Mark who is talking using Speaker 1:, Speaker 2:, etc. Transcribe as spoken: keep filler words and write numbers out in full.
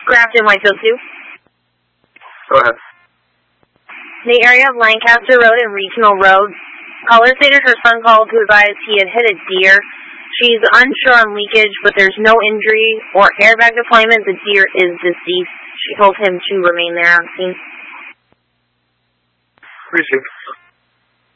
Speaker 1: Grafton, Whitefield two.
Speaker 2: Go ahead.
Speaker 1: The area of Lancaster Road and Regional Road. Caller stated her son called to advise he had hit a deer. She's unsure on leakage, but there's no injury or airbag deployment. The deer is deceased. She told him to remain there on scene.
Speaker 2: Receive.